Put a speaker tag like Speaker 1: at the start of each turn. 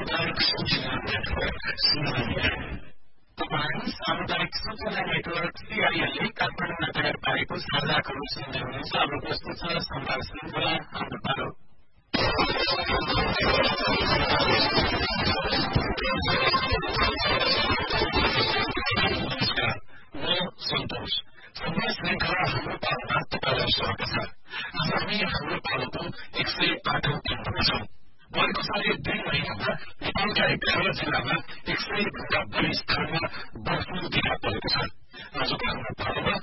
Speaker 1: सामुदायिक सूचना network CIL। तपाईँ सामुदायिक सूचना नेटवर्क CIL काठमाडौँमा तयार पारेको साझा खबर सुन्दै हुनुहुन्छ। अब प्रस्तुत छ संवाद श्रृंखला हाम्रो पालो। नमस्कार, म सन्तोष। संवाद श्रृंखला हाम्रो पालोमा तपाईलाई स्वागत छ। आज हामी हाम्रो पालोको 108औं खण्डमा छौं। भएको साढे 2 महिनामा नेपालका 11 जिल्लामा 100 भन्दा बढी स्थानमा बर्ड फ्लू देखा परेको छ। आजको हाम्रो पालोमा